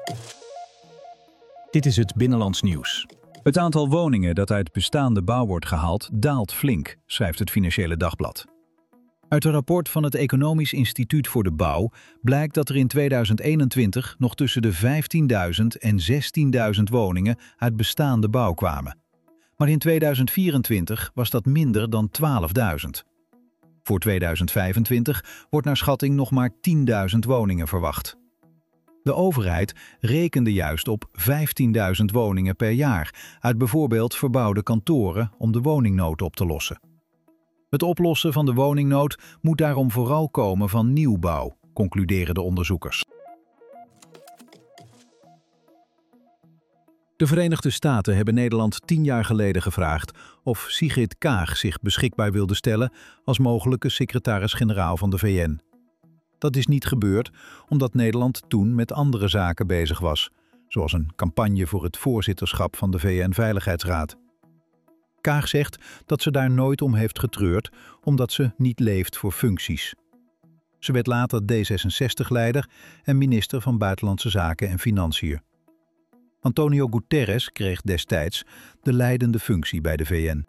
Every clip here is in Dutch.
Dit is het Binnenlands Nieuws. Het aantal woningen dat uit bestaande bouw wordt gehaald daalt flink, schrijft het Financiële Dagblad. Uit een rapport van het Economisch Instituut voor de Bouw blijkt dat er in 2021 nog tussen de 15.000 en 16.000 woningen uit bestaande bouw kwamen. Maar in 2024 was dat minder dan 12.000. Voor 2025 wordt naar schatting nog maar 10.000 woningen verwacht. De overheid rekende juist op 15.000 woningen per jaar uit bijvoorbeeld verbouwde kantoren om de woningnood op te lossen. Het oplossen van de woningnood moet daarom vooral komen van nieuwbouw, concluderen de onderzoekers. De Verenigde Staten hebben Nederland 10 jaar geleden gevraagd of Sigrid Kaag zich beschikbaar wilde stellen als mogelijke secretaris-generaal van de VN. Dat is niet gebeurd omdat Nederland toen met andere zaken bezig was, zoals een campagne voor het voorzitterschap van de VN-veiligheidsraad. Kaag zegt dat ze daar nooit om heeft getreurd, omdat ze niet leeft voor functies. Ze werd later D66-leider en minister van Buitenlandse Zaken en Financiën. Antonio Guterres kreeg destijds de leidende functie bij de VN.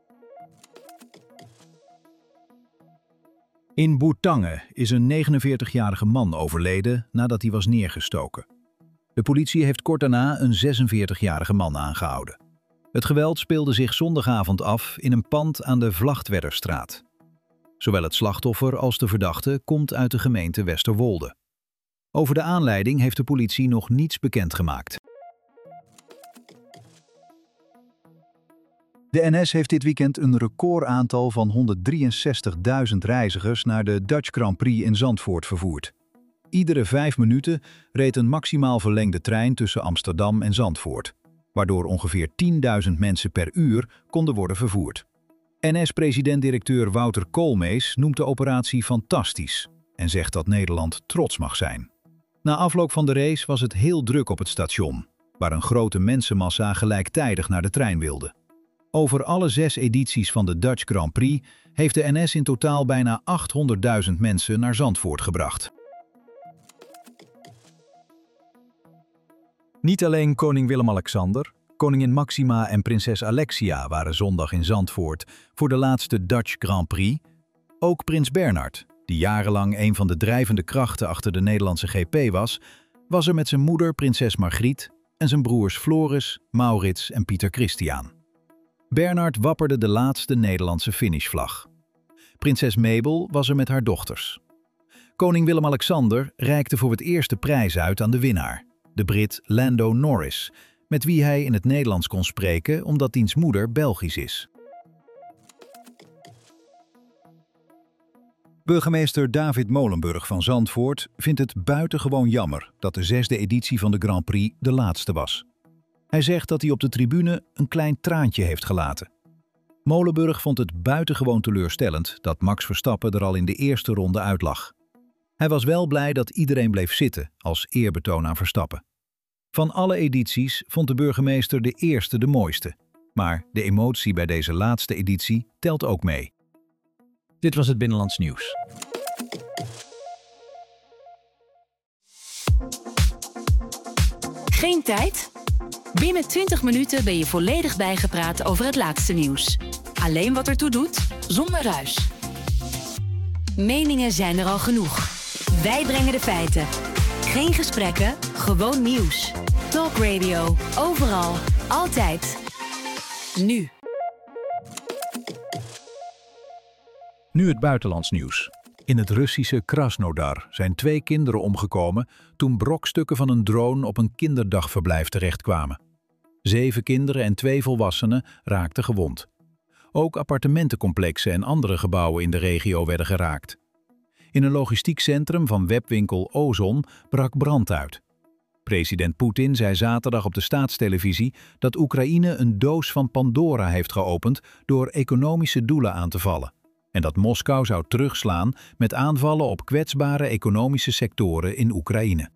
In Bourtange is een 49-jarige man overleden nadat hij was neergestoken. De politie heeft kort daarna een 46-jarige man aangehouden. Het geweld speelde zich zondagavond af in een pand aan de Vlachtwerderstraat. Zowel het slachtoffer als de verdachte komt uit de gemeente Westerwolde. Over de aanleiding heeft de politie nog niets bekendgemaakt. De NS heeft dit weekend een recordaantal van 163.000 reizigers naar de Dutch Grand Prix in Zandvoort vervoerd. Iedere 5 minuten reed een maximaal verlengde trein tussen Amsterdam en Zandvoort, waardoor ongeveer 10.000 mensen per uur konden worden vervoerd. NS-president-directeur Wouter Koolmees noemt de operatie fantastisch en zegt dat Nederland trots mag zijn. Na afloop van de race was het heel druk op het station, waar een grote mensenmassa gelijktijdig naar de trein wilde. Over alle 6 edities van de Dutch Grand Prix heeft de NS in totaal bijna 800.000 mensen naar Zandvoort gebracht. Niet alleen koning Willem-Alexander, koningin Maxima en prinses Alexia waren zondag in Zandvoort voor de laatste Dutch Grand Prix. Ook prins Bernhard, die jarenlang een van de drijvende krachten achter de Nederlandse GP was er met zijn moeder prinses Margriet en zijn broers Floris, Maurits en Pieter Christian. Bernhard wapperde de laatste Nederlandse finishvlag. Prinses Mabel was er met haar dochters. Koning Willem-Alexander reikte voor het eerst de prijs uit aan de winnaar, de Brit Lando Norris, met wie hij in het Nederlands kon spreken omdat diens moeder Belgisch is. Burgemeester David Molenburg van Zandvoort vindt het buitengewoon jammer dat de 6e editie van de Grand Prix de laatste was. Hij zegt dat hij op de tribune een klein traantje heeft gelaten. Molenburg vond het buitengewoon teleurstellend dat Max Verstappen er al in de eerste ronde uit lag. Hij was wel blij dat iedereen bleef zitten als eerbetoon aan Verstappen. Van alle edities vond de burgemeester de eerste de mooiste. Maar de emotie bij deze laatste editie telt ook mee. Dit was het Binnenlands Nieuws. Geen tijd? Binnen 20 minuten ben je volledig bijgepraat over het laatste nieuws. Alleen wat ertoe doet, zonder ruis. Meningen zijn er al genoeg. Wij brengen de feiten. Geen gesprekken, gewoon nieuws. Talk Radio, overal, altijd. Nu. Nu het buitenlands nieuws. In het Russische Krasnodar zijn 2 kinderen omgekomen toen brokstukken van een drone op een kinderdagverblijf terechtkwamen. 7 kinderen en 2 volwassenen raakten gewond. Ook appartementencomplexen en andere gebouwen in de regio werden geraakt. In een logistiek centrum van webwinkel Ozon brak brand uit. President Poetin zei zaterdag op de staatstelevisie dat Oekraïne een doos van Pandora heeft geopend door economische doelen aan te vallen. En dat Moskou zou terugslaan met aanvallen op kwetsbare economische sectoren in Oekraïne.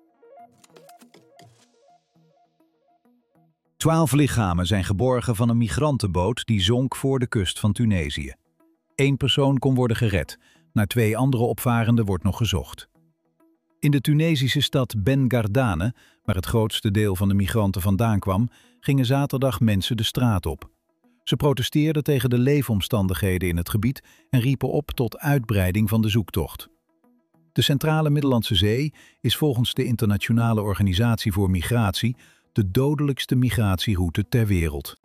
12 lichamen zijn geborgen van een migrantenboot die zonk voor de kust van Tunesië. 1 persoon kon worden gered. Naar 2 andere opvarenden wordt nog gezocht. In de Tunesische stad Ben Gardane, waar het grootste deel van de migranten vandaan kwam, gingen zaterdag mensen de straat op. Ze protesteerden tegen de leefomstandigheden in het gebied en riepen op tot uitbreiding van de zoektocht. De centrale Middellandse Zee is volgens de Internationale Organisatie voor Migratie de dodelijkste migratieroute ter wereld.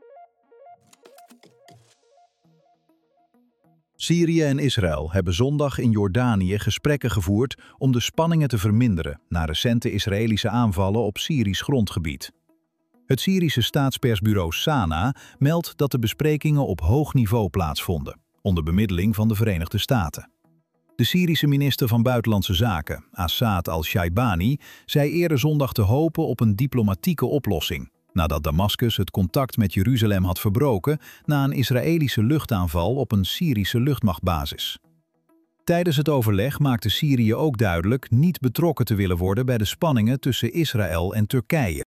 Syrië en Israël hebben zondag in Jordanië gesprekken gevoerd om de spanningen te verminderen na recente Israëlische aanvallen op Syrisch grondgebied. Het Syrische staatspersbureau Sana meldt dat de besprekingen op hoog niveau plaatsvonden, onder bemiddeling van de Verenigde Staten. De Syrische minister van Buitenlandse Zaken, Assad al-Shaibani, zei eerder zondag te hopen op een diplomatieke oplossing, nadat Damascus het contact met Jeruzalem had verbroken na een Israëlische luchtaanval op een Syrische luchtmachtbasis. Tijdens het overleg maakte Syrië ook duidelijk niet betrokken te willen worden bij de spanningen tussen Israël en Turkije.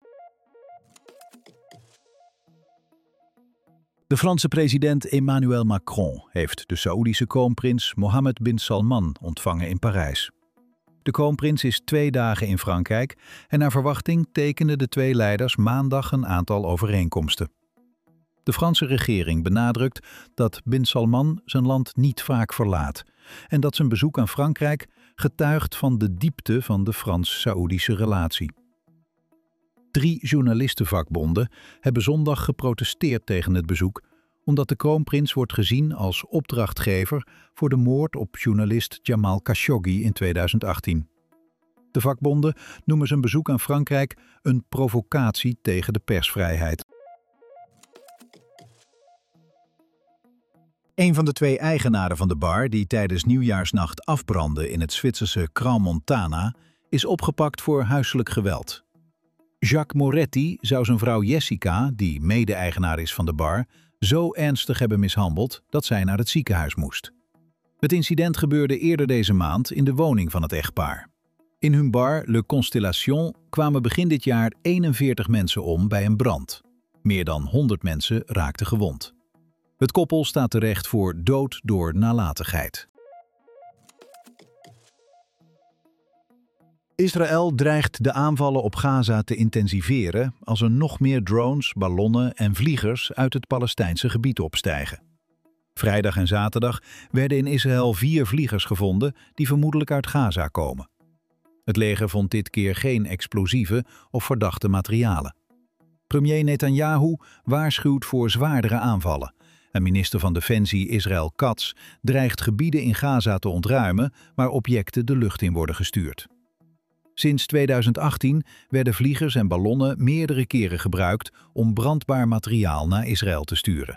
De Franse president Emmanuel Macron heeft de Saoedische kroonprins Mohammed bin Salman ontvangen in Parijs. De kroonprins is 2 dagen in Frankrijk en naar verwachting tekenden de 2 leiders maandag een aantal overeenkomsten. De Franse regering benadrukt dat bin Salman zijn land niet vaak verlaat en dat zijn bezoek aan Frankrijk getuigt van de diepte van de Frans-Saoedische relatie. 3 journalistenvakbonden hebben zondag geprotesteerd tegen het bezoek, omdat de kroonprins wordt gezien als opdrachtgever voor de moord op journalist Jamal Khashoggi in 2018. De vakbonden noemen zijn bezoek aan Frankrijk een provocatie tegen de persvrijheid. Een van de 2 eigenaren van de bar die tijdens Nieuwjaarsnacht afbrandde in het Zwitserse Crans-Montana is opgepakt voor huiselijk geweld. Jacques Moretti zou zijn vrouw Jessica, die mede-eigenaar is van de bar, zo ernstig hebben mishandeld dat zij naar het ziekenhuis moest. Het incident gebeurde eerder deze maand in de woning van het echtpaar. In hun bar Le Constellation kwamen begin dit jaar 41 mensen om bij een brand. Meer dan 100 mensen raakten gewond. Het koppel staat terecht voor dood door nalatigheid. Israël dreigt de aanvallen op Gaza te intensiveren als er nog meer drones, ballonnen en vliegers uit het Palestijnse gebied opstijgen. Vrijdag en zaterdag werden in Israël 4 vliegers gevonden die vermoedelijk uit Gaza komen. Het leger vond dit keer geen explosieven of verdachte materialen. Premier Netanyahu waarschuwt voor zwaardere aanvallen en minister van Defensie Israël Katz dreigt gebieden in Gaza te ontruimen waar objecten de lucht in worden gestuurd. Sinds 2018 werden vliegers en ballonnen meerdere keren gebruikt om brandbaar materiaal naar Israël te sturen.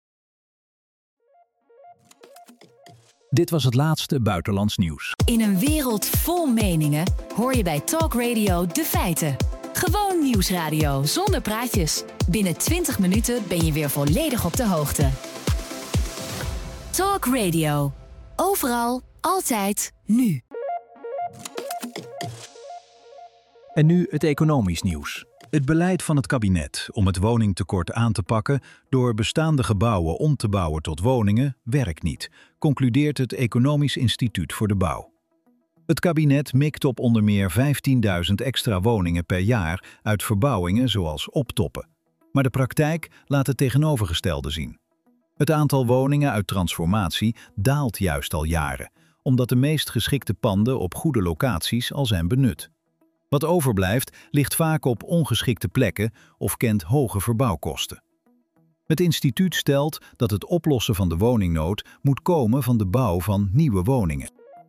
Dit was het laatste buitenlands nieuws. In een wereld vol meningen hoor je bij Talk Radio de feiten. Gewoon nieuwsradio zonder praatjes. Binnen 20 minuten ben je weer volledig op de hoogte. Talk Radio. Overal, altijd, nu. En nu het economisch nieuws. Het beleid van het kabinet om het woningtekort aan te pakken door bestaande gebouwen om te bouwen tot woningen werkt niet, concludeert het Economisch Instituut voor de Bouw. Het kabinet mikt op onder meer 15.000 extra woningen per jaar uit verbouwingen zoals optoppen. Maar de praktijk laat het tegenovergestelde zien. Het aantal woningen uit transformatie daalt juist al jaren, omdat de meest geschikte panden op goede locaties al zijn benut. Wat overblijft ligt vaak op ongeschikte plekken of kent hoge verbouwkosten. Het instituut stelt dat het oplossen van de woningnood moet komen van de bouw van nieuwe woningen.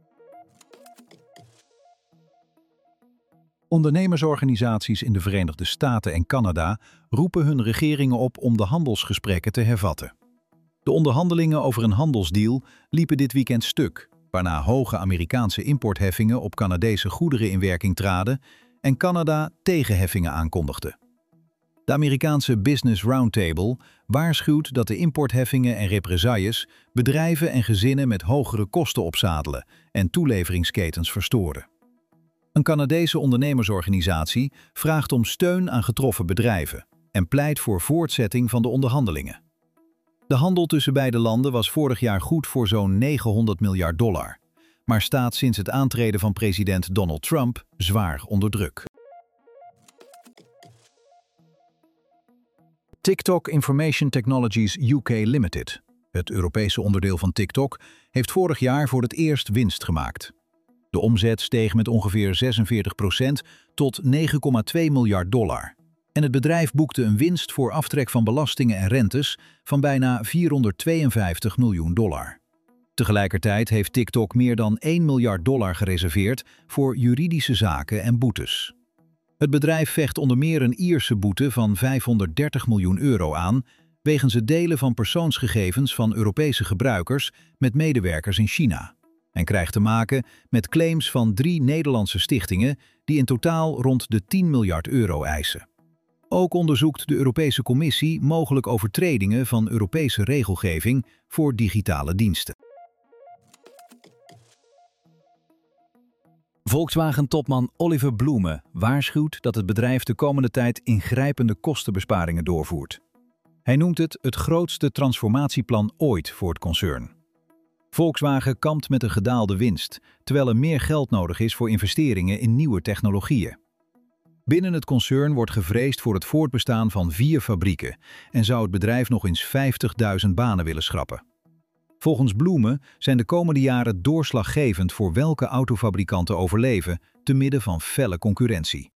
Ondernemersorganisaties in de Verenigde Staten en Canada roepen hun regeringen op om de handelsgesprekken te hervatten. De onderhandelingen over een handelsdeal liepen dit weekend stuk, waarna hoge Amerikaanse importheffingen op Canadese goederen in werking traden en Canada tegenheffingen aankondigde. De Amerikaanse Business Roundtable waarschuwt dat de importheffingen en represailles bedrijven en gezinnen met hogere kosten opzadelen en toeleveringsketens verstoren. Een Canadese ondernemersorganisatie vraagt om steun aan getroffen bedrijven en pleit voor voortzetting van de onderhandelingen. De handel tussen beide landen was vorig jaar goed voor zo'n $900 miljard. maar staat sinds het aantreden van president Donald Trump zwaar onder druk. TikTok Information Technologies UK Limited, het Europese onderdeel van TikTok, heeft vorig jaar voor het eerst winst gemaakt. De omzet steeg met ongeveer 46% tot $9,2 miljard. En het bedrijf boekte een winst voor aftrek van belastingen en rentes van bijna $452 miljoen. Tegelijkertijd heeft TikTok meer dan $1 miljard gereserveerd voor juridische zaken en boetes. Het bedrijf vecht onder meer een Ierse boete van €530 miljoen aan wegens het delen van persoonsgegevens van Europese gebruikers met medewerkers in China en krijgt te maken met claims van 3 Nederlandse stichtingen die in totaal rond de €10 miljard eisen. Ook onderzoekt de Europese Commissie mogelijk overtredingen van Europese regelgeving voor digitale diensten. Volkswagen-topman Oliver Blume waarschuwt dat het bedrijf de komende tijd ingrijpende kostenbesparingen doorvoert. Hij noemt het grootste transformatieplan ooit voor het concern. Volkswagen kampt met een gedaalde winst, terwijl er meer geld nodig is voor investeringen in nieuwe technologieën. Binnen het concern wordt gevreesd voor het voortbestaan van 4 fabrieken en zou het bedrijf nog eens 50.000 banen willen schrappen. Volgens Blume zijn de komende jaren doorslaggevend voor welke autofabrikanten overleven, te midden van felle concurrentie.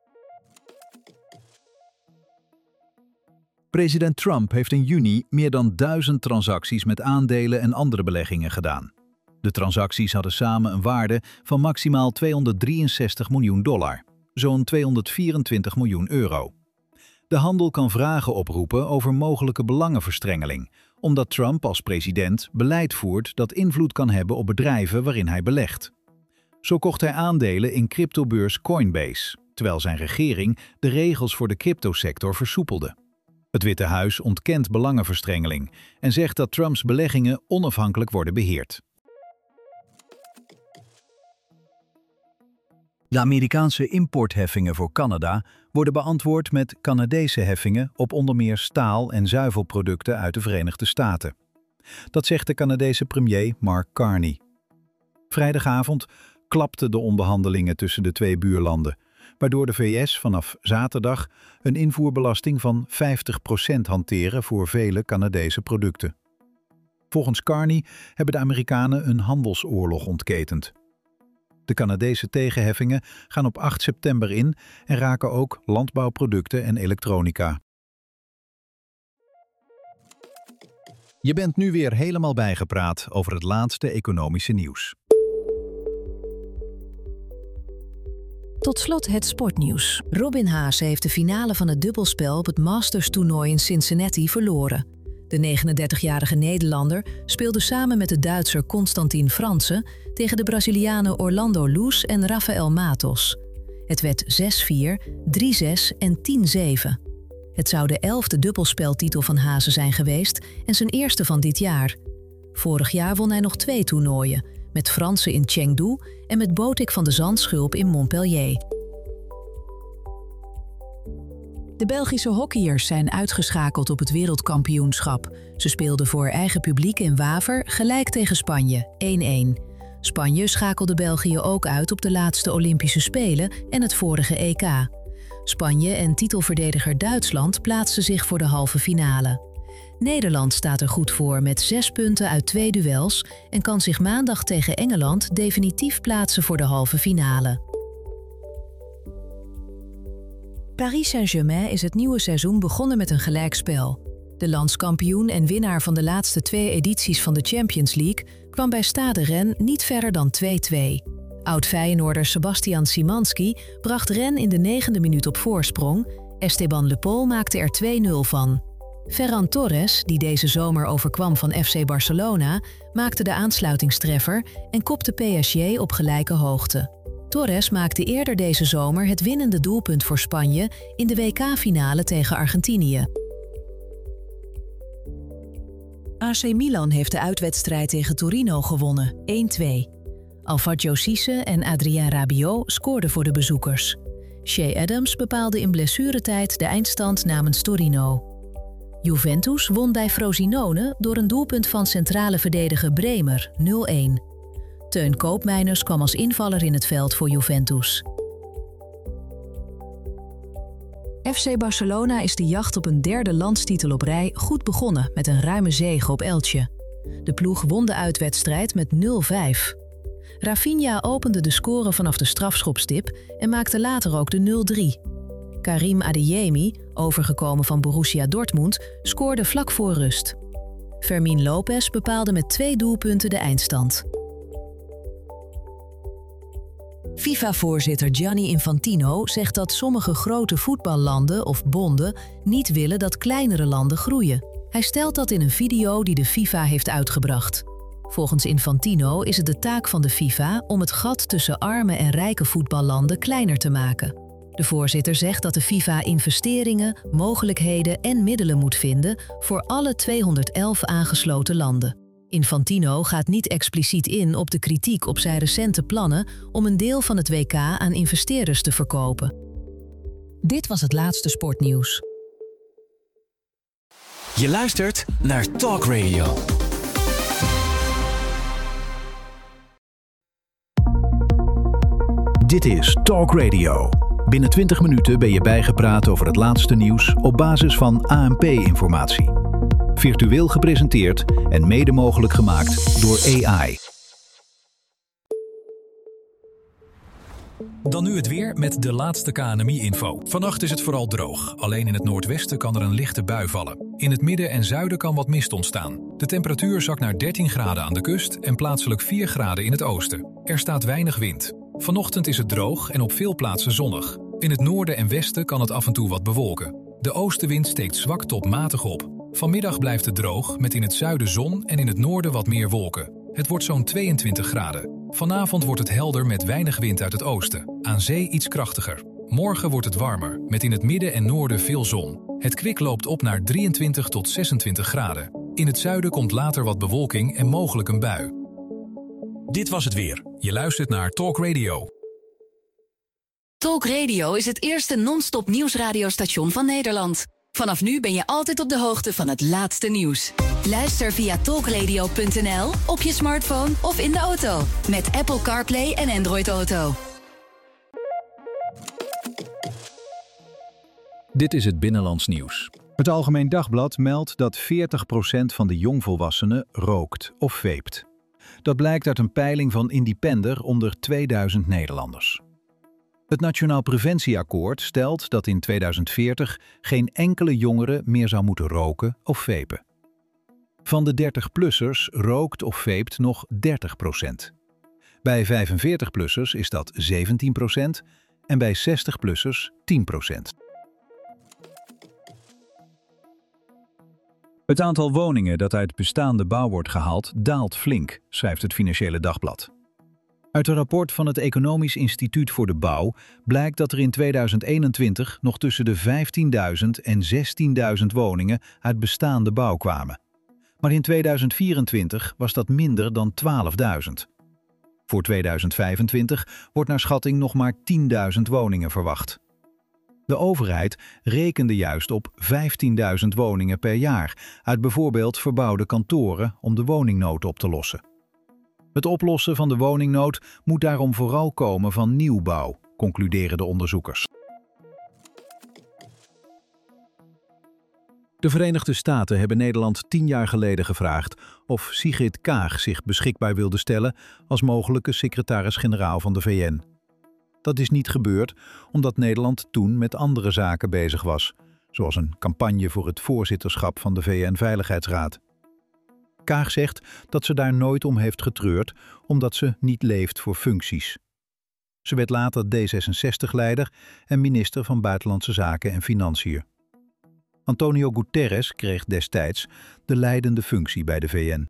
President Trump heeft in juni meer dan 1000 transacties met aandelen en andere beleggingen gedaan. De transacties hadden samen een waarde van maximaal $263 miljoen, zo'n €224 miljoen. De handel kan vragen oproepen over mogelijke belangenverstrengeling, omdat Trump als president beleid voert dat invloed kan hebben op bedrijven waarin hij belegt. Zo kocht hij aandelen in cryptobeurs Coinbase, terwijl zijn regering de regels voor de cryptosector versoepelde. Het Witte Huis ontkent belangenverstrengeling en zegt dat Trumps beleggingen onafhankelijk worden beheerd. De Amerikaanse importheffingen voor Canada worden beantwoord met Canadese heffingen op onder meer staal- en zuivelproducten uit de Verenigde Staten. Dat zegt de Canadese premier Mark Carney. Vrijdagavond klapten de onderhandelingen tussen de twee buurlanden, waardoor de VS vanaf zaterdag een invoerbelasting van 50% hanteren voor vele Canadese producten. Volgens Carney hebben de Amerikanen een handelsoorlog ontketend. De Canadese tegenheffingen gaan op 8 september in en raken ook landbouwproducten en elektronica. Je bent nu weer helemaal bijgepraat over het laatste economische nieuws. Tot slot het sportnieuws. Robin Haase heeft de finale van het dubbelspel op het Masters-toernooi in Cincinnati verloren. De 39-jarige Nederlander speelde samen met de Duitser Constantin Franse tegen de Brazilianen Orlando Luz en Rafael Matos. Het werd 6-4, 3-6 en 10-7. Het zou de 11e dubbelspeltitel van Haase zijn geweest en zijn eerste van dit jaar. Vorig jaar won hij nog 2 toernooien, met Franse in Chengdu en met Botic van de Zandschulp in Montpellier. De Belgische hockeyers zijn uitgeschakeld op het wereldkampioenschap. Ze speelden voor eigen publiek in Waver gelijk tegen Spanje, 1-1. Spanje schakelde België ook uit op de laatste Olympische Spelen en het vorige EK. Spanje en titelverdediger Duitsland plaatsten zich voor de halve finale. Nederland staat er goed voor met 6 punten uit 2 duels en kan zich maandag tegen Engeland definitief plaatsen voor de halve finale. Paris Saint-Germain is het nieuwe seizoen begonnen met een gelijkspel. De landskampioen en winnaar van de laatste 2 edities van de Champions League kwam bij Stade Rennes niet verder dan 2-2. Oud-Feyenoorder Sebastian Szymanski bracht Rennes in de 9e minuut op voorsprong. Esteban Le Pol maakte er 2-0 van. Ferran Torres, die deze zomer overkwam van FC Barcelona, maakte de aansluitingstreffer en kopte PSG op gelijke hoogte. Torres maakte eerder deze zomer het winnende doelpunt voor Spanje in de WK-finale tegen Argentinië. AC Milan heeft de uitwedstrijd tegen Torino gewonnen, 1-2. Alfredo Cisse en Adrien Rabiot scoorden voor de bezoekers. Shea Adams bepaalde in blessuretijd de eindstand namens Torino. Juventus won bij Frosinone door een doelpunt van centrale verdediger Bremer, 0-1. Teun Koopmeiners kwam als invaller in het veld voor Juventus. FC Barcelona is de jacht op een derde landstitel op rij goed begonnen met een ruime zege op Elche. De ploeg won de uitwedstrijd met 0-5. Rafinha opende de score vanaf de strafschopstip en maakte later ook de 0-3. Karim Adeyemi, overgekomen van Borussia Dortmund, scoorde vlak voor rust. Fermín López bepaalde met 2 doelpunten de eindstand. FIFA-voorzitter Gianni Infantino zegt dat sommige grote voetballanden of bonden niet willen dat kleinere landen groeien. Hij stelt dat in een video die de FIFA heeft uitgebracht. Volgens Infantino is het de taak van de FIFA om het gat tussen arme en rijke voetballanden kleiner te maken. De voorzitter zegt dat de FIFA investeringen, mogelijkheden en middelen moet vinden voor alle 211 aangesloten landen. Infantino gaat niet expliciet in op de kritiek op zijn recente plannen om een deel van het WK aan investeerders te verkopen. Dit was het laatste sportnieuws. Je luistert naar Talk Radio. Dit is Talk Radio. Binnen 20 minuten ben je bijgepraat over het laatste nieuws op basis van ANP-informatie. Virtueel gepresenteerd en mede mogelijk gemaakt door AI. Dan nu het weer met de laatste KNMI-info. Vannacht is het vooral droog. Alleen in het noordwesten kan er een lichte bui vallen. In het midden en zuiden kan wat mist ontstaan. De temperatuur zakt naar 13 graden aan de kust en plaatselijk 4 graden in het oosten. Er staat weinig wind. Vanochtend is het droog en op veel plaatsen zonnig. In het noorden en westen kan het af en toe wat bewolken. De oostenwind steekt zwak tot matig op. Vanmiddag blijft het droog, met in het zuiden zon en in het noorden wat meer wolken. Het wordt zo'n 22 graden. Vanavond wordt het helder met weinig wind uit het oosten. Aan zee iets krachtiger. Morgen wordt het warmer, met in het midden en noorden veel zon. Het kwik loopt op naar 23 tot 26 graden. In het zuiden komt later wat bewolking en mogelijk een bui. Dit was het weer. Je luistert naar Talk Radio. Talk Radio is het eerste non-stop nieuwsradiostation van Nederland. Vanaf nu ben je altijd op de hoogte van het laatste nieuws. Luister via talkradio.nl, op je smartphone of in de auto. Met Apple CarPlay en Android Auto. Dit is het Binnenlands Nieuws. Het Algemeen Dagblad meldt dat 40% van de jongvolwassenen rookt of veept. Dat blijkt uit een peiling van Independer onder 2000 Nederlanders. Het Nationaal Preventieakkoord stelt dat in 2040 geen enkele jongere meer zou moeten roken of vepen. Van de 30-plussers rookt of veept nog 30%. Bij 45-plussers is dat 17% en bij 60-plussers 10%. Het aantal woningen dat uit bestaande bouw wordt gehaald daalt flink, schrijft het Financiële Dagblad. Uit een rapport van het Economisch Instituut voor de Bouw blijkt dat er in 2021 nog tussen de 15.000 en 16.000 woningen uit bestaande bouw kwamen. Maar in 2024 was dat minder dan 12.000. Voor 2025 wordt naar schatting nog maar 10.000 woningen verwacht. De overheid rekende juist op 15.000 woningen per jaar uit bijvoorbeeld verbouwde kantoren om de woningnood op te lossen. Het oplossen van de woningnood moet daarom vooral komen van nieuwbouw, concluderen de onderzoekers. De Verenigde Staten hebben Nederland 10 jaar geleden gevraagd of Sigrid Kaag zich beschikbaar wilde stellen als mogelijke secretaris-generaal van de VN. Dat is niet gebeurd omdat Nederland toen met andere zaken bezig was, zoals een campagne voor het voorzitterschap van de VN-veiligheidsraad. Kaag zegt dat ze daar nooit om heeft getreurd, omdat ze niet leeft voor functies. Ze werd later D66-leider en minister van Buitenlandse Zaken en Financiën. Antonio Guterres kreeg destijds de leidende functie bij de VN.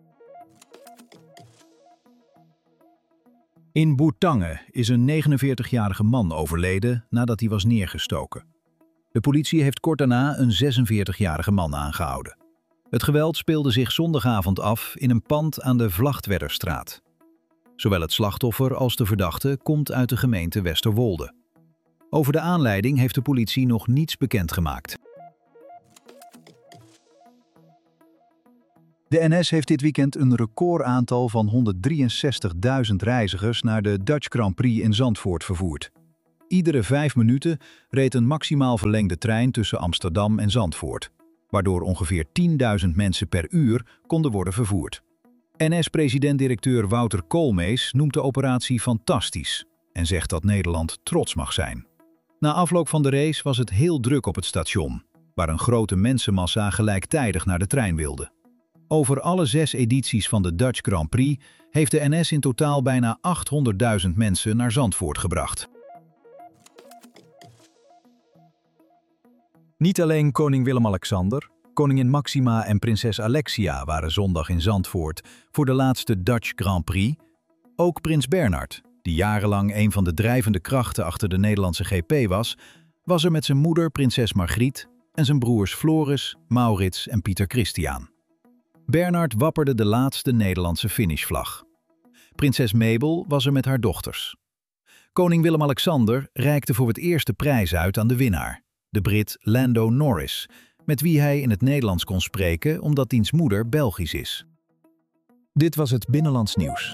In Bourtange is een 49-jarige man overleden nadat hij was neergestoken. De politie heeft kort daarna een 46-jarige man aangehouden. Het geweld speelde zich zondagavond af in een pand aan de Vlachtwerderstraat. Zowel het slachtoffer als de verdachte komt uit de gemeente Westerwolde. Over de aanleiding heeft de politie nog niets bekendgemaakt. De NS heeft dit weekend een recordaantal van 163.000 reizigers naar de Dutch Grand Prix in Zandvoort vervoerd. Iedere 5 minuten reed een maximaal verlengde trein tussen Amsterdam en Zandvoort, waardoor ongeveer 10.000 mensen per uur konden worden vervoerd. NS-president-directeur Wouter Koolmees noemt de operatie fantastisch en zegt dat Nederland trots mag zijn. Na afloop van de race was het heel druk op het station, waar een grote mensenmassa gelijktijdig naar de trein wilde. Over alle 6 edities van de Dutch Grand Prix heeft de NS in totaal bijna 800.000 mensen naar Zandvoort gebracht. Niet alleen koning Willem-Alexander, koningin Maxima en prinses Alexia waren zondag in Zandvoort voor de laatste Dutch Grand Prix. Ook prins Bernhard, die jarenlang een van de drijvende krachten achter de Nederlandse GP was er met zijn moeder prinses Margriet en zijn broers Floris, Maurits en Pieter Christiaan. Bernhard wapperde de laatste Nederlandse finishvlag. Prinses Mabel was er met haar dochters. Koning Willem-Alexander reikte voor het eerst de prijs uit aan de winnaar, de Brit Lando Norris, met wie hij in het Nederlands kon spreken omdat diens moeder Belgisch is. Dit was het Binnenlands Nieuws.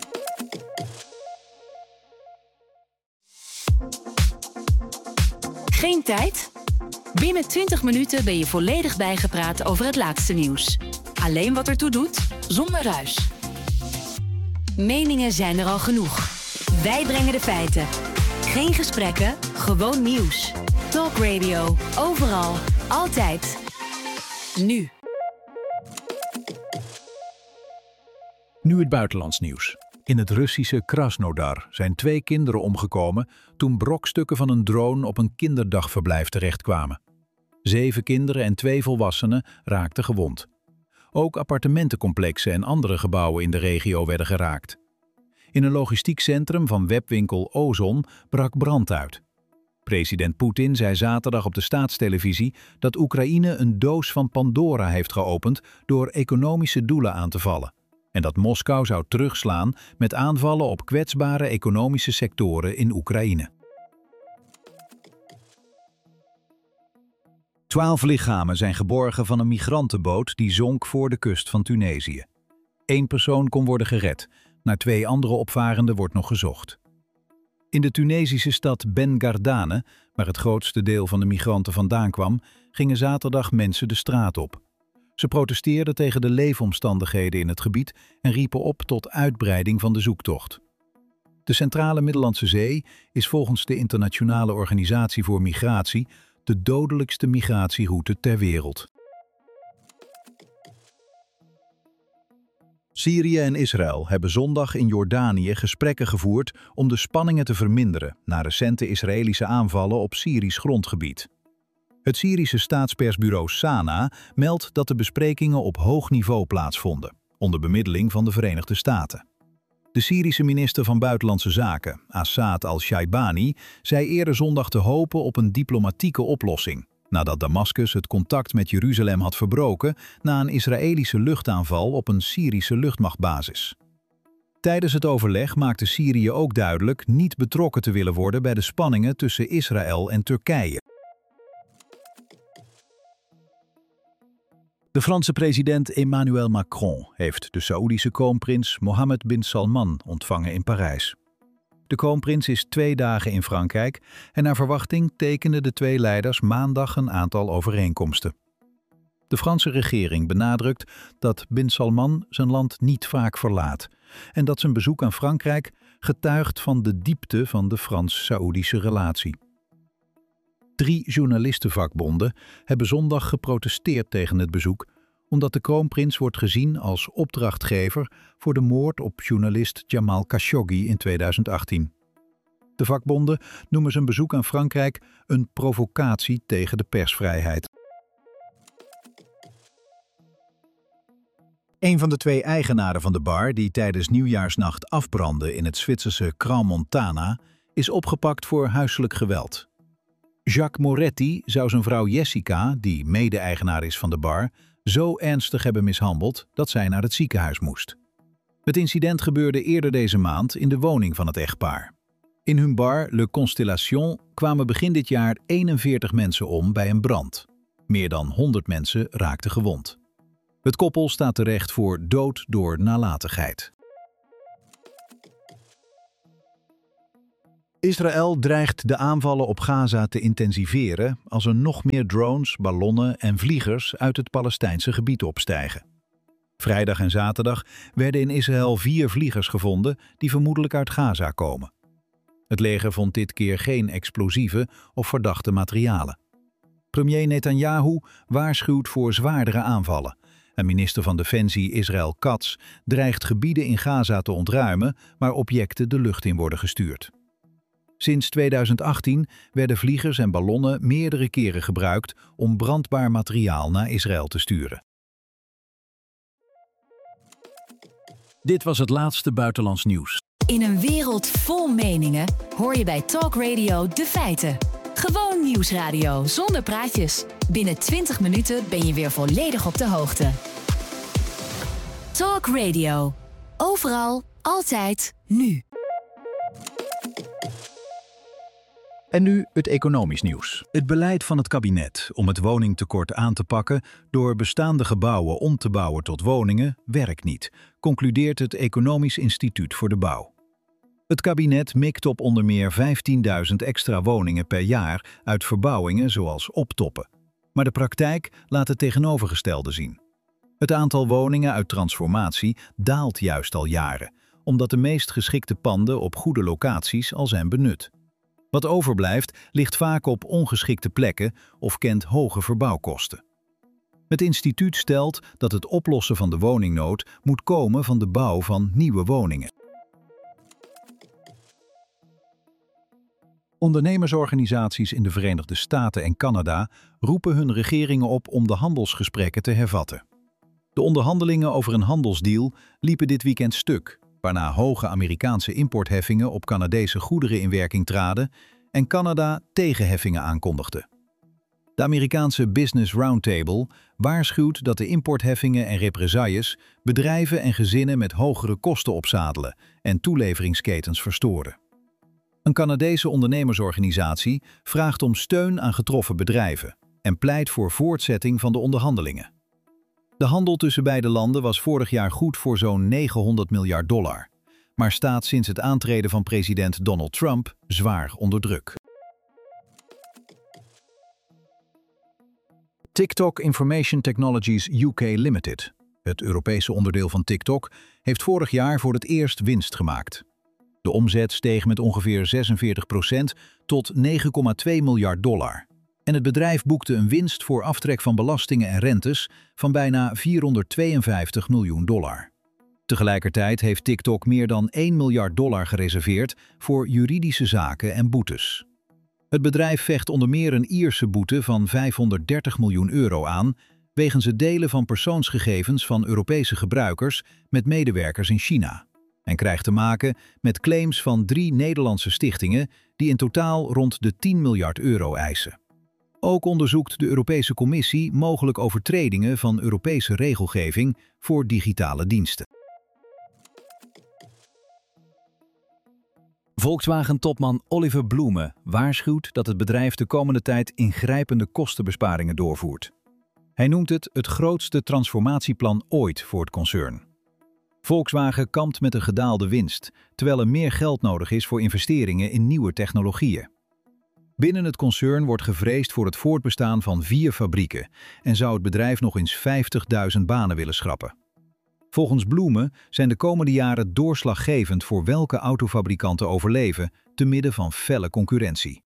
Geen tijd? Binnen 20 minuten ben je volledig bijgepraat over het laatste nieuws. Alleen wat ertoe doet, zonder ruis. Meningen zijn er al genoeg. Wij brengen de feiten. Geen gesprekken, gewoon nieuws. Talk Radio, overal, altijd. Nu. Nu het buitenlands nieuws. In het Russische Krasnodar zijn 2 kinderen omgekomen toen brokstukken van een drone op een kinderdagverblijf terechtkwamen. 7 kinderen en 2 volwassenen raakten gewond. Ook appartementencomplexen en andere gebouwen in de regio werden geraakt. In een logistiek centrum van webwinkel Ozon brak brand uit. President Poetin zei zaterdag op de staatstelevisie dat Oekraïne een doos van Pandora heeft geopend door economische doelen aan te vallen. En dat Moskou zou terugslaan met aanvallen op kwetsbare economische sectoren in Oekraïne. 12 lichamen zijn geborgen van een migrantenboot die zonk voor de kust van Tunesië. 1 persoon kon worden gered. Naar 2 andere opvarenden wordt nog gezocht. In de Tunesische stad Ben Gardane, waar het grootste deel van de migranten vandaan kwam, gingen zaterdag mensen de straat op. Ze protesteerden tegen de leefomstandigheden in het gebied en riepen op tot uitbreiding van de zoektocht. De Centrale Middellandse Zee is volgens de Internationale Organisatie voor Migratie de dodelijkste migratieroute ter wereld. Syrië en Israël hebben zondag in Jordanië gesprekken gevoerd om de spanningen te verminderen na recente Israëlische aanvallen op Syrisch grondgebied. Het Syrische staatspersbureau Sana meldt dat de besprekingen op hoog niveau plaatsvonden, onder bemiddeling van de Verenigde Staten. De Syrische minister van Buitenlandse Zaken, Assad al-Shaibani, zei eerder zondag te hopen op een diplomatieke oplossing, nadat Damascus het contact met Jeruzalem had verbroken na een Israëlische luchtaanval op een Syrische luchtmachtbasis. Tijdens het overleg maakte Syrië ook duidelijk niet betrokken te willen worden bij de spanningen tussen Israël en Turkije. De Franse president Emmanuel Macron heeft de Saoedische kroonprins Mohammed bin Salman ontvangen in Parijs. De kroonprins is 2 dagen in Frankrijk en naar verwachting tekenden de 2 leiders maandag een aantal overeenkomsten. De Franse regering benadrukt dat bin Salman zijn land niet vaak verlaat en dat zijn bezoek aan Frankrijk getuigt van de diepte van de Frans-Saoedische relatie. 3 journalistenvakbonden hebben zondag geprotesteerd tegen het bezoek, omdat de kroonprins wordt gezien als opdrachtgever voor de moord op journalist Jamal Khashoggi in 2018. De vakbonden noemen zijn bezoek aan Frankrijk een provocatie tegen de persvrijheid. Een van de 2 eigenaren van de bar die tijdens Nieuwjaarsnacht afbrandde in het Zwitserse Crans-Montana is opgepakt voor huiselijk geweld. Jacques Moretti zou zijn vrouw Jessica, die mede-eigenaar is van de bar, zo ernstig hebben mishandeld dat zij naar het ziekenhuis moest. Het incident gebeurde eerder deze maand in de woning van het echtpaar. In hun bar Le Constellation kwamen begin dit jaar 41 mensen om bij een brand. Meer dan 100 mensen raakten gewond. Het koppel staat terecht voor dood door nalatigheid. Israël dreigt de aanvallen op Gaza te intensiveren als er nog meer drones, ballonnen en vliegers uit het Palestijnse gebied opstijgen. Vrijdag en zaterdag werden in Israël 4 vliegers gevonden die vermoedelijk uit Gaza komen. Het leger vond dit keer geen explosieven of verdachte materialen. Premier Netanyahu waarschuwt voor zwaardere aanvallen. En minister van Defensie Israël Katz dreigt gebieden in Gaza te ontruimen waar objecten de lucht in worden gestuurd. Sinds 2018 werden vliegers en ballonnen meerdere keren gebruikt om brandbaar materiaal naar Israël te sturen. Dit was het laatste buitenlands nieuws. In een wereld vol meningen hoor je bij Talk Radio de feiten. Gewoon nieuwsradio zonder praatjes. Binnen 20 minuten ben je weer volledig op de hoogte. Talk Radio. Overal, altijd, nu. En nu het economisch nieuws. Het beleid van het kabinet om het woningtekort aan te pakken door bestaande gebouwen om te bouwen tot woningen werkt niet, concludeert het Economisch Instituut voor de Bouw. Het kabinet mikt op onder meer 15.000 extra woningen per jaar uit verbouwingen zoals optoppen. Maar de praktijk laat het tegenovergestelde zien. Het aantal woningen uit transformatie daalt juist al jaren, omdat de meest geschikte panden op goede locaties al zijn benut. Wat overblijft ligt vaak op ongeschikte plekken of kent hoge verbouwkosten. Het instituut stelt dat het oplossen van de woningnood moet komen van de bouw van nieuwe woningen. Ondernemersorganisaties in de Verenigde Staten en Canada roepen hun regeringen op om de handelsgesprekken te hervatten. De onderhandelingen over een handelsdeal liepen dit weekend stuk, waarna hoge Amerikaanse importheffingen op Canadese goederen in werking traden en Canada tegenheffingen aankondigde. De Amerikaanse Business Roundtable waarschuwt dat de importheffingen en represailles bedrijven en gezinnen met hogere kosten opzadelen en toeleveringsketens verstoren. Een Canadese ondernemersorganisatie vraagt om steun aan getroffen bedrijven en pleit voor voortzetting van de onderhandelingen. De handel tussen beide landen was vorig jaar goed voor zo'n $900 miljard, maar staat sinds het aantreden van president Donald Trump zwaar onder druk. TikTok Information Technologies UK Limited, het Europese onderdeel van TikTok, heeft vorig jaar voor het eerst winst gemaakt. De omzet steeg met ongeveer 46% tot $9,2 miljard. En het bedrijf boekte een winst voor aftrek van belastingen en rentes van bijna $452 miljoen. Tegelijkertijd heeft TikTok meer dan $1 miljard gereserveerd voor juridische zaken en boetes. Het bedrijf vecht onder meer een Ierse boete van €530 miljoen aan wegens het delen van persoonsgegevens van Europese gebruikers met medewerkers in China. En krijgt te maken met claims van 3 Nederlandse stichtingen die in totaal rond de €10 miljard eisen. Ook onderzoekt de Europese Commissie mogelijk overtredingen van Europese regelgeving voor digitale diensten. Volkswagen-topman Oliver Blume waarschuwt dat het bedrijf de komende tijd ingrijpende kostenbesparingen doorvoert. Hij noemt het grootste transformatieplan ooit voor het concern. Volkswagen kampt met een gedaalde winst, terwijl er meer geld nodig is voor investeringen in nieuwe technologieën. Binnen het concern wordt gevreesd voor het voortbestaan van 4 fabrieken en zou het bedrijf nog eens 50.000 banen willen schrappen. Volgens Blume zijn de komende jaren doorslaggevend voor welke autofabrikanten overleven, te midden van felle concurrentie.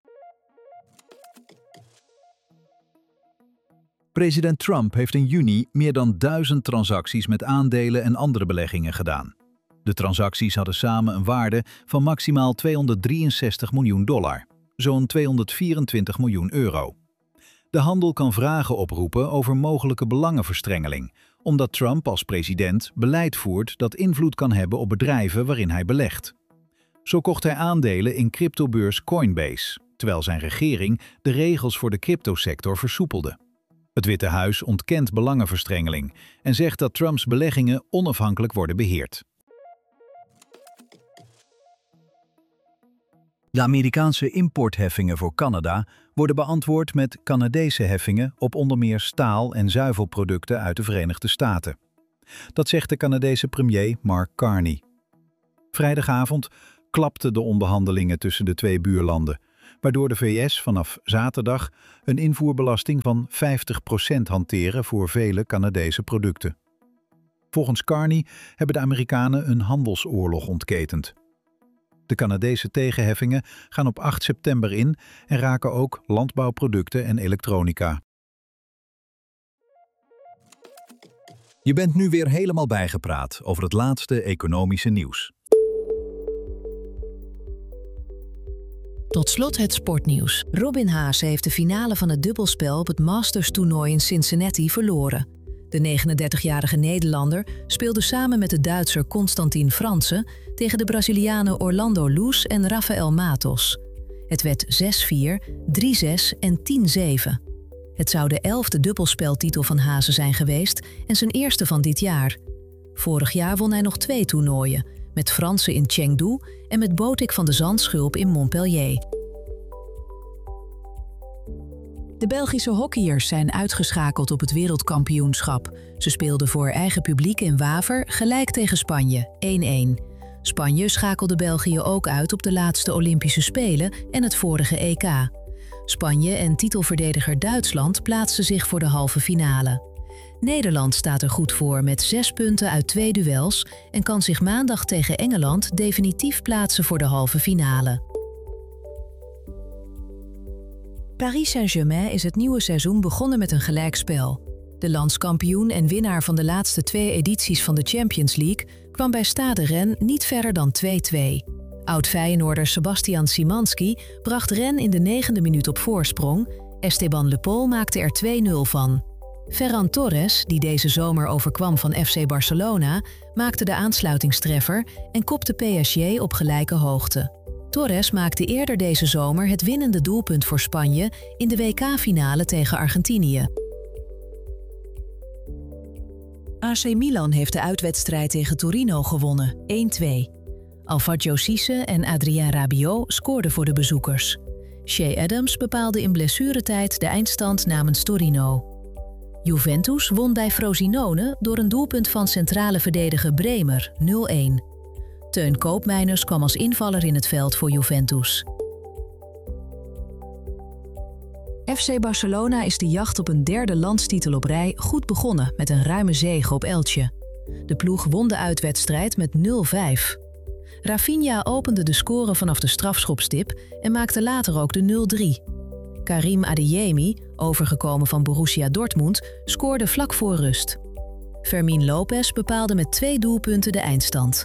President Trump heeft in juni meer dan 1000 transacties met aandelen en andere beleggingen gedaan. De transacties hadden samen een waarde van maximaal $263 miljoen, zo'n €224 miljoen. De handel kan vragen oproepen over mogelijke belangenverstrengeling, omdat Trump als president beleid voert dat invloed kan hebben op bedrijven waarin hij belegt. Zo kocht hij aandelen in cryptobeurs Coinbase, terwijl zijn regering de regels voor de cryptosector versoepelde. Het Witte Huis ontkent belangenverstrengeling en zegt dat Trumps beleggingen onafhankelijk worden beheerd. De Amerikaanse importheffingen voor Canada worden beantwoord met Canadese heffingen op onder meer staal- en zuivelproducten uit de Verenigde Staten. Dat zegt de Canadese premier Mark Carney. Vrijdagavond klapten de onderhandelingen tussen de twee buurlanden, waardoor de VS vanaf zaterdag een invoerbelasting van 50% hanteren voor vele Canadese producten. Volgens Carney hebben de Amerikanen een handelsoorlog ontketend. De Canadese tegenheffingen gaan op 8 september in en raken ook landbouwproducten en elektronica. Je bent nu weer helemaal bijgepraat over het laatste economische nieuws. Tot slot het sportnieuws. Robin Haase heeft de finale van het dubbelspel op het Masters-toernooi in Cincinnati verloren. De 39-jarige Nederlander speelde samen met de Duitser Constantin Franse tegen de Brazilianen Orlando Luz en Rafael Matos. Het werd 6-4, 3-6 en 10-7. Het zou de 11e dubbelspeltitel van Haase zijn geweest en zijn eerste van dit jaar. Vorig jaar won hij nog 2 toernooien, met Franse in Chengdu en met Botic van de Zandschulp in Montpellier. De Belgische hockeyers zijn uitgeschakeld op het wereldkampioenschap. Ze speelden voor eigen publiek in Waver gelijk tegen Spanje, 1-1. Spanje schakelde België ook uit op de laatste Olympische Spelen en het vorige EK. Spanje en titelverdediger Duitsland plaatsten zich voor de halve finale. Nederland staat er goed voor met 6 punten uit 2 duels en kan zich maandag tegen Engeland definitief plaatsen voor de halve finale. Paris Saint-Germain is het nieuwe seizoen begonnen met een gelijkspel. De landskampioen en winnaar van de laatste 2 edities van de Champions League kwam bij Stade Rennes niet verder dan 2-2. Oud-Feyenoorder Sebastian Szymanski bracht Rennes in de 9e minuut op voorsprong. Esteban Le Pol maakte er 2-0 van. Ferran Torres, die deze zomer overkwam van FC Barcelona, maakte de aansluitingstreffer en kopte PSG op gelijke hoogte. Torres maakte eerder deze zomer het winnende doelpunt voor Spanje in de WK-finale tegen Argentinië. AC Milan heeft de uitwedstrijd tegen Torino gewonnen, 1-2. Alfredo Cisse en Adrien Rabiot scoorden voor de bezoekers. Shea Adams bepaalde in blessuretijd de eindstand namens Torino. Juventus won bij Frosinone door een doelpunt van centrale verdediger Bremer, 0-1. Teun Koopmeiners kwam als invaller in het veld voor Juventus. FC Barcelona is de jacht op een 3e landstitel op rij goed begonnen met een ruime zege op Elche. De ploeg won de uitwedstrijd met 0-5. Rafinha opende de score vanaf de strafschopstip en maakte later ook de 0-3. Karim Adeyemi, overgekomen van Borussia Dortmund, scoorde vlak voor rust. Fermín López bepaalde met 2 doelpunten de eindstand.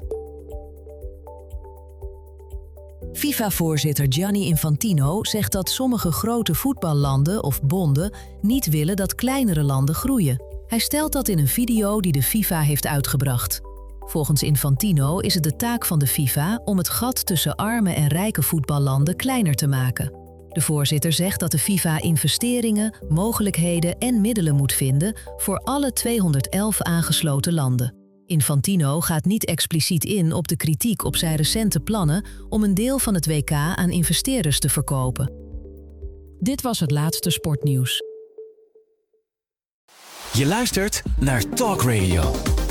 FIFA-voorzitter Gianni Infantino zegt dat sommige grote voetballanden of bonden niet willen dat kleinere landen groeien. Hij stelt dat in een video die de FIFA heeft uitgebracht. Volgens Infantino is het de taak van de FIFA om het gat tussen arme en rijke voetballanden kleiner te maken. De voorzitter zegt dat de FIFA investeringen, mogelijkheden en middelen moet vinden voor alle 211 aangesloten landen. Infantino gaat niet expliciet in op de kritiek op zijn recente plannen om een deel van het WK aan investeerders te verkopen. Dit was het laatste sportnieuws. Je luistert naar Talk Radio.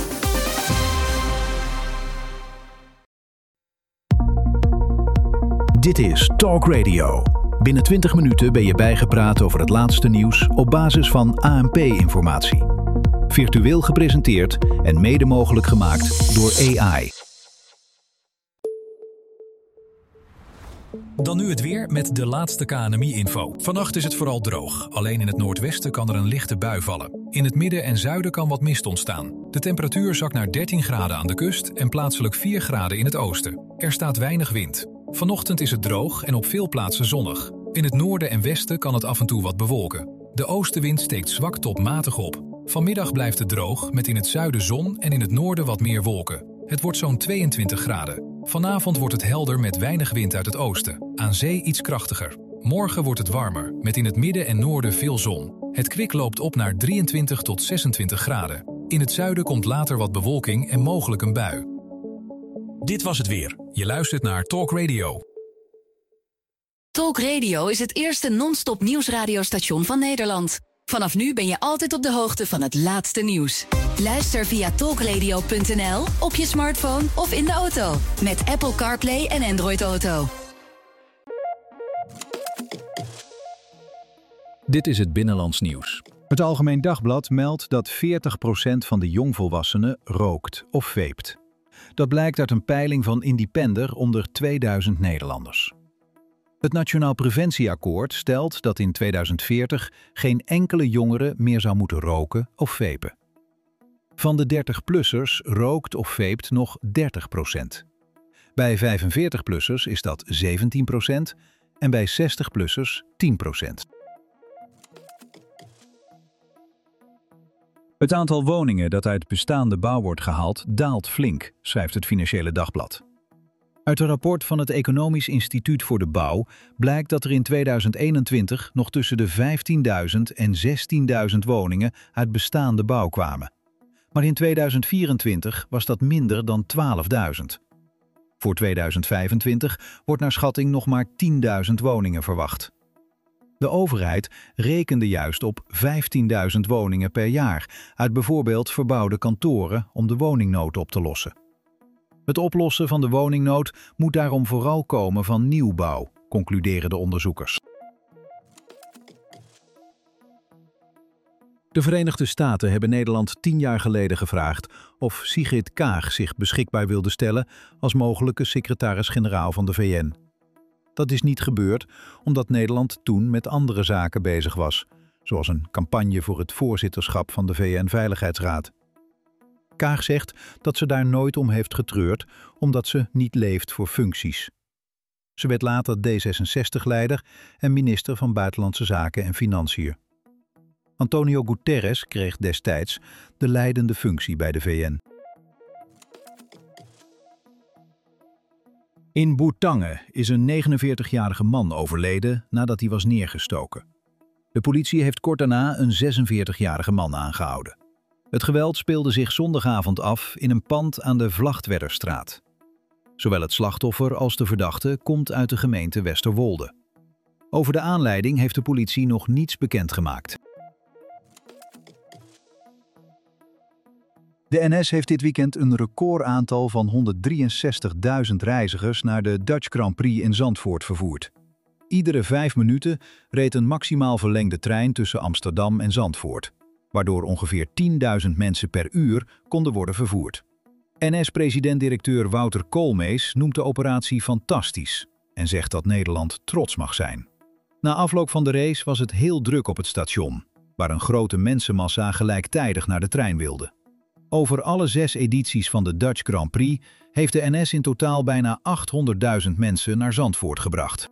Dit is Talk Radio. Binnen 20 minuten ben je bijgepraat over het laatste nieuws op basis van ANP-informatie. Virtueel gepresenteerd en mede mogelijk gemaakt door AI. Dan nu het weer met de laatste KNMI-info. Vannacht is het vooral droog. Alleen in het noordwesten kan er een lichte bui vallen. In het midden en zuiden kan wat mist ontstaan. De temperatuur zakt naar 13 graden aan de kust en plaatselijk 4 graden in het oosten. Er staat weinig wind. Vanochtend is het droog en op veel plaatsen zonnig. In het noorden en westen kan het af en toe wat bewolken. De oostenwind steekt zwak tot matig op. Vanmiddag blijft het droog met in het zuiden zon en in het noorden wat meer wolken. Het wordt zo'n 22 graden. Vanavond wordt het helder met weinig wind uit het oosten. Aan zee iets krachtiger. Morgen wordt het warmer, met in het midden en noorden veel zon. Het kwik loopt op naar 23 tot 26 graden. In het zuiden komt later wat bewolking en mogelijk een bui. Dit was het weer. Je luistert naar Talk Radio. Talk Radio is het eerste non-stop nieuwsradiostation van Nederland. Vanaf nu ben je altijd op de hoogte van het laatste nieuws. Luister via talkradio.nl, op je smartphone of in de auto. Met Apple CarPlay en Android Auto. Dit is het Binnenlands Nieuws. Het Algemeen Dagblad meldt dat 40% van de jongvolwassenen rookt of veept. Dat blijkt uit een peiling van Independer onder 2000 Nederlanders. Het Nationaal Preventieakkoord stelt dat in 2040 geen enkele jongere meer zou moeten roken of vepen. Van de 30-plussers rookt of veept nog 30%. Bij 45-plussers is dat 17% en bij 60-plussers 10%. Het aantal woningen dat uit bestaande bouw wordt gehaald daalt flink, schrijft het Financiële Dagblad. Uit een rapport van het Economisch Instituut voor de Bouw blijkt dat er in 2021 nog tussen de 15.000 en 16.000 woningen uit bestaande bouw kwamen. Maar in 2024 was dat minder dan 12.000. Voor 2025 wordt naar schatting nog maar 10.000 woningen verwacht. De overheid rekende juist op 15.000 woningen per jaar uit bijvoorbeeld verbouwde kantoren om de woningnood op te lossen. Het oplossen van de woningnood moet daarom vooral komen van nieuwbouw, concluderen de onderzoekers. De Verenigde Staten hebben Nederland 10 jaar geleden gevraagd of Sigrid Kaag zich beschikbaar wilde stellen als mogelijke secretaris-generaal van de VN. Dat is niet gebeurd omdat Nederland toen met andere zaken bezig was, zoals een campagne voor het voorzitterschap van de VN-veiligheidsraad. Kaag zegt dat ze daar nooit om heeft getreurd, omdat ze niet leeft voor functies. Ze werd later D66-leider en minister van Buitenlandse Zaken en Financiën. Antonio Guterres kreeg destijds de leidende functie bij de VN. In Bourtange is een 49-jarige man overleden nadat hij was neergestoken. De politie heeft kort daarna een 46-jarige man aangehouden. Het geweld speelde zich zondagavond af in een pand aan de Vlachtwerderstraat. Zowel het slachtoffer als de verdachte komt uit de gemeente Westerwolde. Over de aanleiding heeft de politie nog niets bekendgemaakt. De NS heeft dit weekend een recordaantal van 163.000 reizigers naar de Dutch Grand Prix in Zandvoort vervoerd. Iedere 5 minuten reed een maximaal verlengde trein tussen Amsterdam en Zandvoort, waardoor ongeveer 10.000 mensen per uur konden worden vervoerd. NS-president-directeur Wouter Koolmees noemt de operatie fantastisch en zegt dat Nederland trots mag zijn. Na afloop van de race was het heel druk op het station, waar een grote mensenmassa gelijktijdig naar de trein wilde. Over alle 6 edities van de Dutch Grand Prix heeft de NS in totaal bijna 800.000 mensen naar Zandvoort gebracht.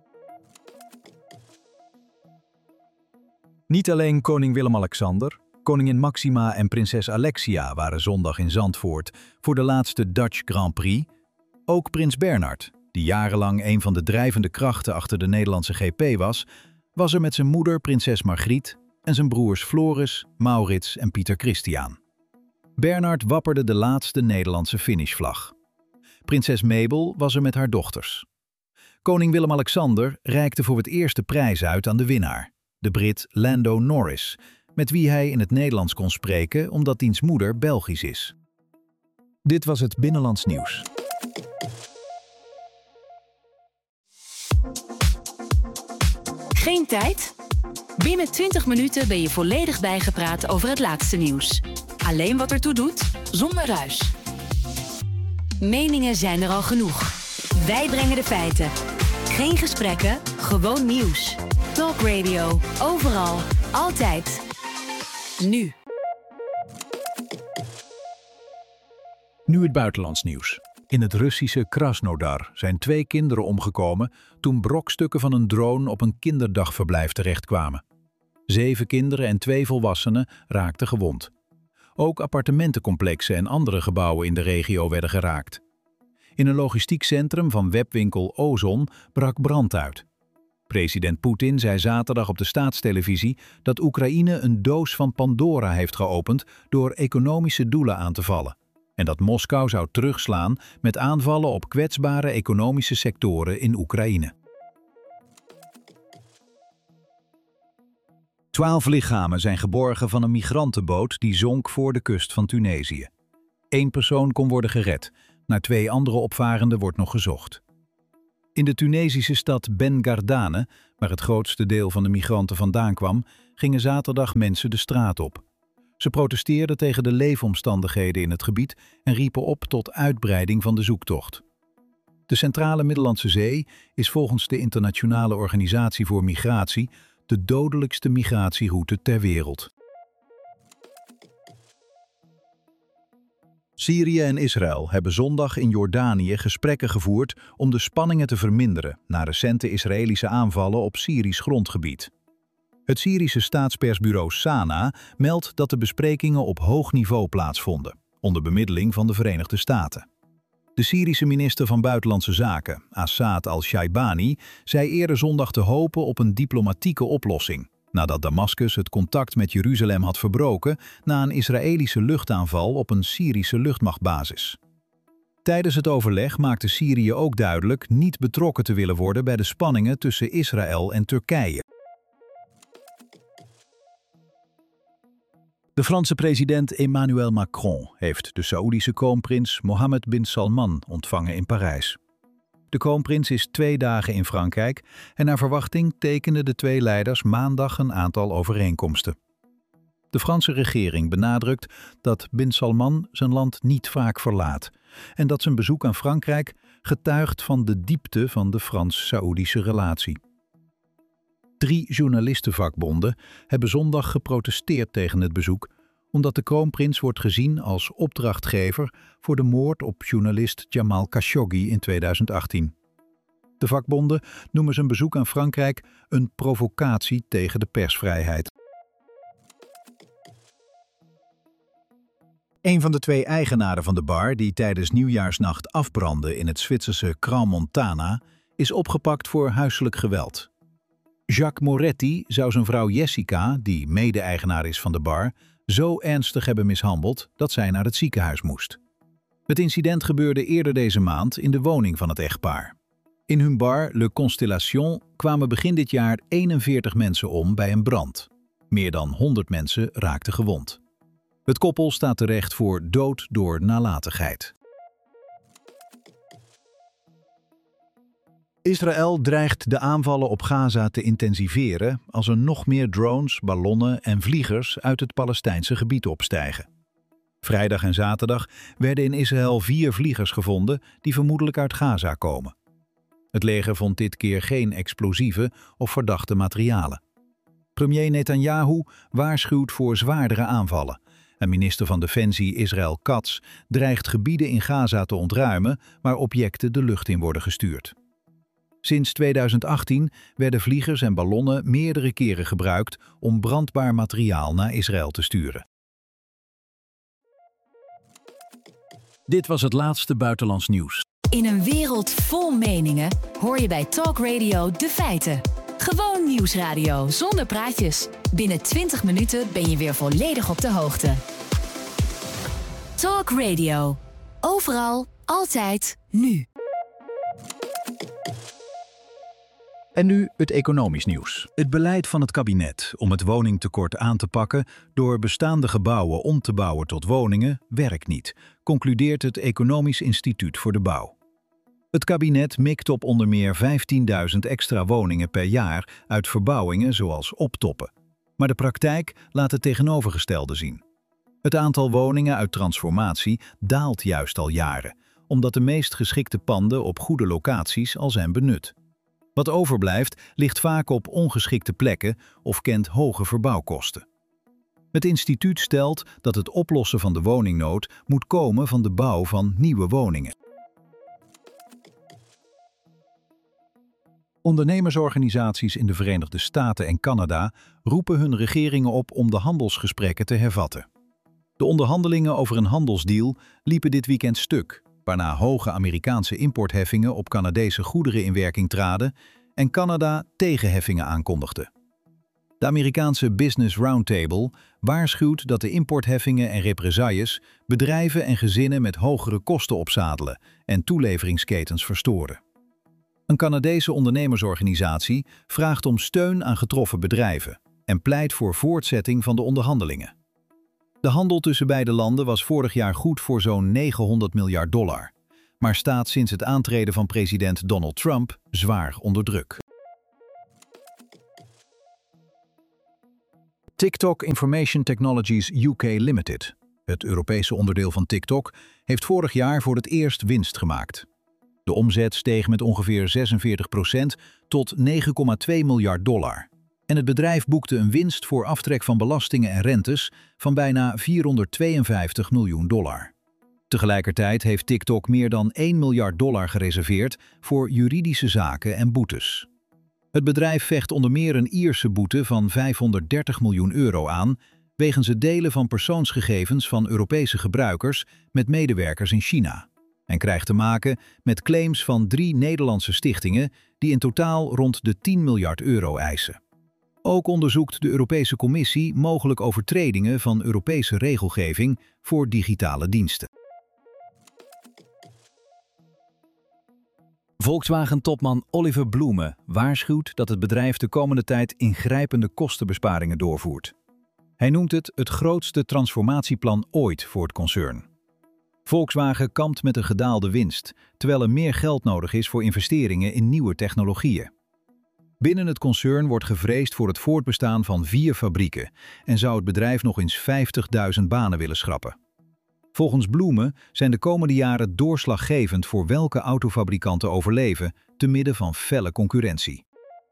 Niet alleen koning Willem-Alexander, koningin Maxima en prinses Alexia waren zondag in Zandvoort voor de laatste Dutch Grand Prix. Ook prins Bernhard, die jarenlang een van de drijvende krachten achter de Nederlandse GP was er met zijn moeder prinses Margriet en zijn broers Floris, Maurits en Pieter Christian. Bernhard wapperde de laatste Nederlandse finishvlag. Prinses Mabel was er met haar dochters. Koning Willem-Alexander reikte voor het eerst de prijs uit aan de winnaar, de Brit Lando Norris, met wie hij in het Nederlands kon spreken omdat diens moeder Belgisch is. Dit was het Binnenlands Nieuws. Geen tijd? Binnen 20 minuten ben je volledig bijgepraat over het laatste nieuws. Alleen wat ertoe doet, zonder ruis. Meningen zijn er al genoeg. Wij brengen de feiten. Geen gesprekken, gewoon nieuws. Talk Radio, overal, altijd. Nu. Nu het buitenlands nieuws. In het Russische Krasnodar zijn 2 kinderen omgekomen toen brokstukken van een drone op een kinderdagverblijf terechtkwamen. 7 kinderen en 2 volwassenen raakten gewond. Ook appartementencomplexen en andere gebouwen in de regio werden geraakt. In een logistiek centrum van webwinkel Ozon brak brand uit. President Poetin zei zaterdag op de staatstelevisie dat Oekraïne een doos van Pandora heeft geopend door economische doelen aan te vallen. En dat Moskou zou terugslaan met aanvallen op kwetsbare economische sectoren in Oekraïne. 12 lichamen zijn geborgen van een migrantenboot die zonk voor de kust van Tunesië. 1 persoon kon worden gered. Naar 2 andere opvarenden wordt nog gezocht. In de Tunesische stad Ben Gardane, waar het grootste deel van de migranten vandaan kwam, gingen zaterdag mensen de straat op. Ze protesteerden tegen de leefomstandigheden in het gebied en riepen op tot uitbreiding van de zoektocht. De Centrale Middellandse Zee is volgens de Internationale Organisatie voor Migratie de dodelijkste migratieroute ter wereld. Syrië en Israël hebben zondag in Jordanië gesprekken gevoerd om de spanningen te verminderen na recente Israëlische aanvallen op Syrisch grondgebied. Het Syrische staatspersbureau Sana meldt dat de besprekingen op hoog niveau plaatsvonden, onder bemiddeling van de Verenigde Staten. De Syrische minister van Buitenlandse Zaken, Assad al-Shaibani, zei eerder zondag te hopen op een diplomatieke oplossing, nadat Damascus het contact met Jeruzalem had verbroken na een Israëlische luchtaanval op een Syrische luchtmachtbasis. Tijdens het overleg maakte Syrië ook duidelijk niet betrokken te willen worden bij de spanningen tussen Israël en Turkije. De Franse president Emmanuel Macron heeft de Saoedische kroonprins Mohammed bin Salman ontvangen in Parijs. De kroonprins is 2 dagen in Frankrijk en naar verwachting tekenden de 2 leiders maandag een aantal overeenkomsten. De Franse regering benadrukt dat bin Salman zijn land niet vaak verlaat en dat zijn bezoek aan Frankrijk getuigt van de diepte van de Frans-Saoedische relatie. 3 journalistenvakbonden hebben zondag geprotesteerd tegen het bezoek, omdat de kroonprins wordt gezien als opdrachtgever voor de moord op journalist Jamal Khashoggi in 2018. De vakbonden noemen zijn bezoek aan Frankrijk een provocatie tegen de persvrijheid. Een van de 2 eigenaren van de bar die tijdens Nieuwjaarsnacht afbrandde in het Zwitserse Crans-Montana is opgepakt voor huiselijk geweld. Jacques Moretti zou zijn vrouw Jessica, die mede-eigenaar is van de bar, zo ernstig hebben mishandeld dat zij naar het ziekenhuis moest. Het incident gebeurde eerder deze maand in de woning van het echtpaar. In hun bar Le Constellation kwamen begin dit jaar 41 mensen om bij een brand. Meer dan 100 mensen raakten gewond. Het koppel staat terecht voor dood door nalatigheid. Israël dreigt de aanvallen op Gaza te intensiveren als er nog meer drones, ballonnen en vliegers uit het Palestijnse gebied opstijgen. Vrijdag en zaterdag werden in Israël 4 vliegers gevonden die vermoedelijk uit Gaza komen. Het leger vond dit keer geen explosieven of verdachte materialen. Premier Netanyahu waarschuwt voor zwaardere aanvallen en minister van Defensie Israël Katz dreigt gebieden in Gaza te ontruimen waar objecten de lucht in worden gestuurd. Sinds 2018 werden vliegers en ballonnen meerdere keren gebruikt om brandbaar materiaal naar Israël te sturen. Dit was het laatste buitenlands nieuws. In een wereld vol meningen hoor je bij Talk Radio de feiten. Gewoon nieuwsradio zonder praatjes. Binnen 20 minuten ben je weer volledig op de hoogte. Talk Radio. Overal, altijd, nu. En nu het economisch nieuws. Het beleid van het kabinet om het woningtekort aan te pakken door bestaande gebouwen om te bouwen tot woningen werkt niet, concludeert het Economisch Instituut voor de Bouw. Het kabinet mikt op onder meer 15.000 extra woningen per jaar uit verbouwingen zoals optoppen. Maar de praktijk laat het tegenovergestelde zien. Het aantal woningen uit transformatie daalt juist al jaren, omdat de meest geschikte panden op goede locaties al zijn benut. Wat overblijft ligt vaak op ongeschikte plekken of kent hoge verbouwkosten. Het instituut stelt dat het oplossen van de woningnood moet komen van de bouw van nieuwe woningen. Ondernemersorganisaties in de Verenigde Staten en Canada roepen hun regeringen op om de handelsgesprekken te hervatten. De onderhandelingen over een handelsdeal liepen dit weekend stuk, waarna hoge Amerikaanse importheffingen op Canadese goederen in werking traden en Canada tegenheffingen aankondigde. De Amerikaanse Business Roundtable waarschuwt dat de importheffingen en represailles bedrijven en gezinnen met hogere kosten opzadelen en toeleveringsketens verstoren. Een Canadese ondernemersorganisatie vraagt om steun aan getroffen bedrijven, en pleit voor voortzetting van de onderhandelingen. De handel tussen beide landen was vorig jaar goed voor zo'n $900 miljard, maar staat sinds het aantreden van president Donald Trump zwaar onder druk. TikTok Information Technologies UK Limited, het Europese onderdeel van TikTok, heeft vorig jaar voor het eerst winst gemaakt. De omzet steeg met ongeveer 46% tot $9,2 miljard. En het bedrijf boekte een winst voor aftrek van belastingen en rentes van bijna $452 miljoen. Tegelijkertijd heeft TikTok meer dan $1 miljard gereserveerd voor juridische zaken en boetes. Het bedrijf vecht onder meer een Ierse boete van €530 miljoen aan wegens het delen van persoonsgegevens van Europese gebruikers met medewerkers in China en krijgt te maken met claims van 3 Nederlandse stichtingen die in totaal rond de €10 miljard eisen. Ook onderzoekt de Europese Commissie mogelijk overtredingen van Europese regelgeving voor digitale diensten. Volkswagen-topman Oliver Blume waarschuwt dat het bedrijf de komende tijd ingrijpende kostenbesparingen doorvoert. Hij noemt het grootste transformatieplan ooit voor het concern. Volkswagen kampt met een gedaalde winst, terwijl er meer geld nodig is voor investeringen in nieuwe technologieën. Binnen het concern wordt gevreesd voor het voortbestaan van 4 fabrieken en zou het bedrijf nog eens 50.000 banen willen schrappen. Volgens Blume zijn de komende jaren doorslaggevend voor welke autofabrikanten overleven, te midden van felle concurrentie.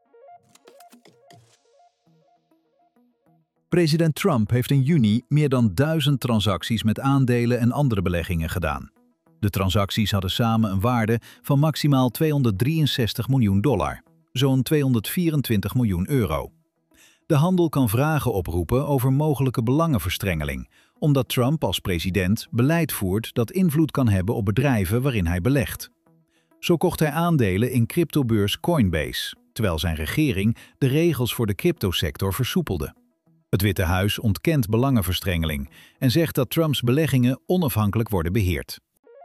President Trump heeft in juni meer dan 1000 transacties met aandelen en andere beleggingen gedaan. De transacties hadden samen een waarde van maximaal $263 miljoen, zo'n €224 miljoen. De handel kan vragen oproepen over mogelijke belangenverstrengeling, omdat Trump als president beleid voert dat invloed kan hebben op bedrijven waarin hij belegt. Zo kocht hij aandelen in cryptobeurs Coinbase, terwijl zijn regering de regels voor de cryptosector versoepelde. Het Witte Huis ontkent belangenverstrengeling en zegt dat Trumps beleggingen onafhankelijk worden beheerd.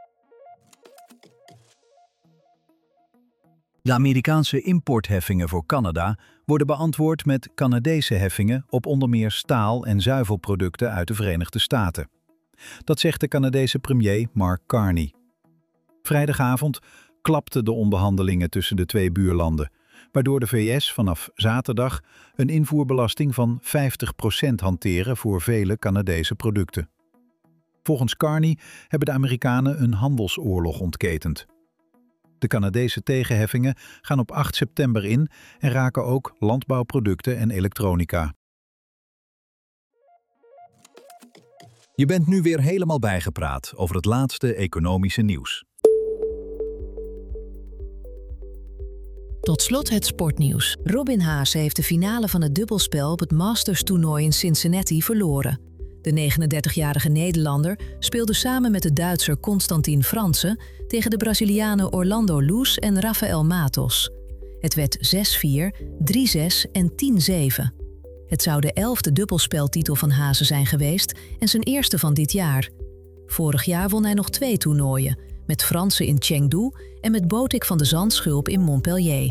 De Amerikaanse importheffingen voor Canada worden beantwoord met Canadese heffingen op onder meer staal- en zuivelproducten uit de Verenigde Staten. Dat zegt de Canadese premier Mark Carney. Vrijdagavond klapten de onderhandelingen tussen de twee buurlanden, waardoor de VS vanaf zaterdag een invoerbelasting van 50% hanteren voor vele Canadese producten. Volgens Carney hebben de Amerikanen een handelsoorlog ontketend. De Canadese tegenheffingen gaan op 8 september in en raken ook landbouwproducten en elektronica. Je bent nu weer helemaal bijgepraat over het laatste economische nieuws. Tot slot het sportnieuws. Robin Haase heeft de finale van het dubbelspel op het Masters-toernooi in Cincinnati verloren. De 39-jarige Nederlander speelde samen met de Duitser Constantin Franse tegen de Brazilianen Orlando Luz en Rafael Matos. Het werd 6-4, 3-6 en 10-7. Het zou de 11e dubbelspeltitel van Haase zijn geweest en zijn eerste van dit jaar. Vorig jaar won hij nog 2 toernooien, met Franse in Chengdu en met Botic van de Zandschulp in Montpellier.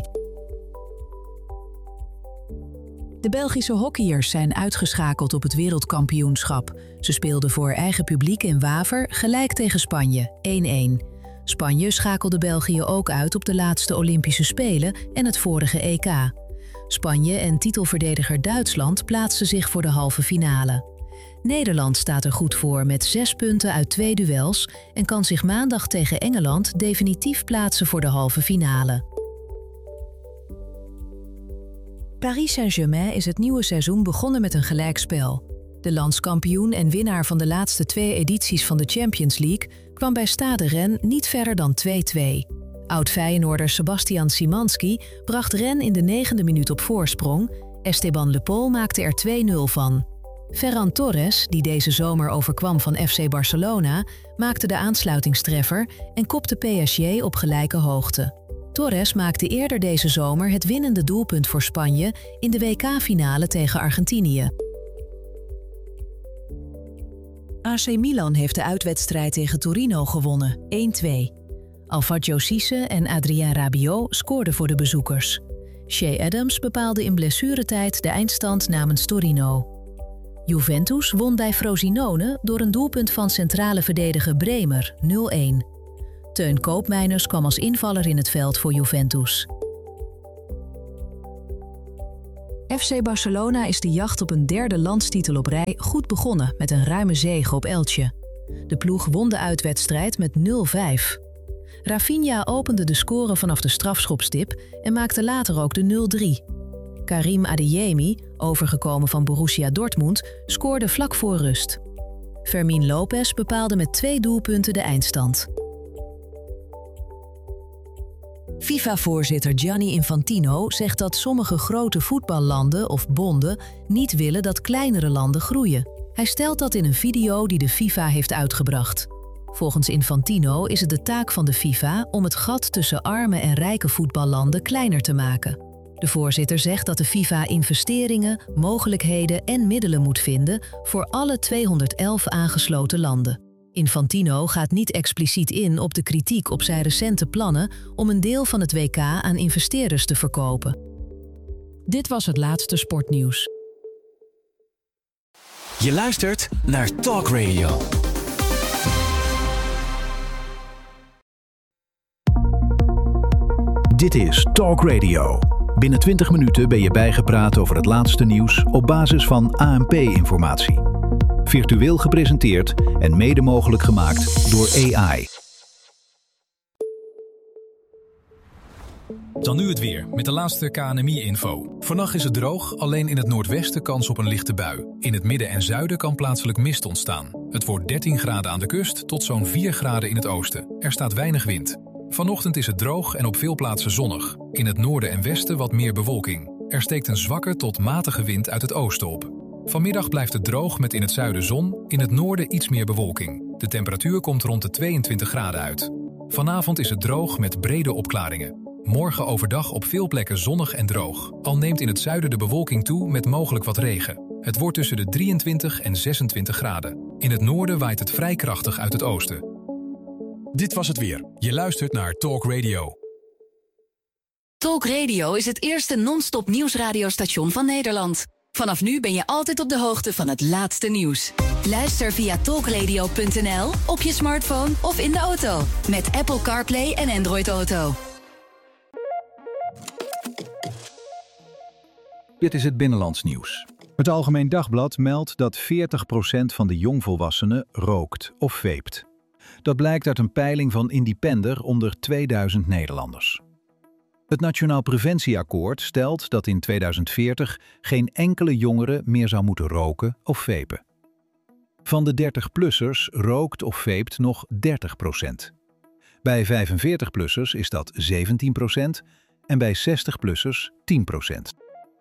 De Belgische hockeyers zijn uitgeschakeld op het wereldkampioenschap. Ze speelden voor eigen publiek in Waver gelijk tegen Spanje, 1-1. Spanje schakelde België ook uit op de laatste Olympische Spelen en het vorige EK. Spanje en titelverdediger Duitsland plaatsten zich voor de halve finale. Nederland staat er goed voor met 6 punten uit 2 duels en kan zich maandag tegen Engeland definitief plaatsen voor de halve finale. Paris Saint-Germain is het nieuwe seizoen begonnen met een gelijkspel. De landskampioen en winnaar van de laatste 2 edities van de Champions League kwam bij Stade Rennes niet verder dan 2-2. Oud-Feyenoorder Sebastian Szymanski bracht Rennes in de 9e minuut op voorsprong. Esteban Le Pol maakte er 2-0 van. Ferran Torres, die deze zomer overkwam van FC Barcelona, maakte de aansluitingstreffer en kopte PSG op gelijke hoogte. Torres maakte eerder deze zomer het winnende doelpunt voor Spanje in de WK-finale tegen Argentinië. AC Milan heeft de uitwedstrijd tegen Torino gewonnen, 1-2. Alfredo Cisse en Adrien Rabiot scoorden voor de bezoekers. Shea Adams bepaalde in blessuretijd de eindstand namens Torino. Juventus won bij Frosinone door een doelpunt van centrale verdediger Bremer, 0-1. Teun Koopmeiners kwam als invaller in het veld voor Juventus. FC Barcelona is de jacht op een derde landstitel op rij goed begonnen met een ruime zege op Elche. De ploeg won de uitwedstrijd met 0-5. Rafinha opende de score vanaf de strafschopstip en maakte later ook de 0-3. Karim Adeyemi, overgekomen van Borussia Dortmund, scoorde vlak voor rust. Fermín López bepaalde met 2 doelpunten de eindstand. FIFA-voorzitter Gianni Infantino zegt dat sommige grote voetballanden of bonden niet willen dat kleinere landen groeien. Hij stelt dat in een video die de FIFA heeft uitgebracht. Volgens Infantino is het de taak van de FIFA om het gat tussen arme en rijke voetballanden kleiner te maken. De voorzitter zegt dat de FIFA investeringen, mogelijkheden en middelen moet vinden voor alle 211 aangesloten landen. Infantino gaat niet expliciet in op de kritiek op zijn recente plannen om een deel van het WK aan investeerders te verkopen. Dit was het laatste sportnieuws. Je luistert naar Talk Radio. Dit is Talk Radio. Binnen 20 minuten ben je bijgepraat over het laatste nieuws op basis van ANP-informatie. Virtueel gepresenteerd en mede mogelijk gemaakt door AI. Dan nu het weer, met de laatste KNMI-info. Vannacht is het droog, alleen in het noordwesten kans op een lichte bui. In het midden en zuiden kan plaatselijk mist ontstaan. Het wordt 13 graden aan de kust tot zo'n 4 graden in het oosten. Er staat weinig wind. Vanochtend is het droog en op veel plaatsen zonnig. In het noorden en westen wat meer bewolking. Er steekt een zwakke tot matige wind uit het oosten op. Vanmiddag blijft het droog met in het zuiden zon, in het noorden iets meer bewolking. De temperatuur komt rond de 22 graden uit. Vanavond is het droog met brede opklaringen. Morgen overdag op veel plekken zonnig en droog. Al neemt in het zuiden de bewolking toe met mogelijk wat regen. Het wordt tussen de 23 en 26 graden. In het noorden waait het vrij krachtig uit het oosten. Dit was het weer. Je luistert naar Talk Radio. Talk Radio is het eerste non-stop nieuwsradiostation van Nederland. Vanaf nu ben je altijd op de hoogte van het laatste nieuws. Luister via talkradio.nl, op je smartphone of in de auto. Met Apple CarPlay en Android Auto. Dit is het Binnenlands nieuws. Het Algemeen Dagblad meldt dat 40% van de jongvolwassenen rookt of veept. Dat blijkt uit een peiling van Independer onder 2000 Nederlanders. Het Nationaal Preventieakkoord stelt dat in 2040 geen enkele jongere meer zou moeten roken of vepen. Van de 30-plussers rookt of veept nog 30%. Bij 45-plussers is dat 17% en bij 60-plussers 10%.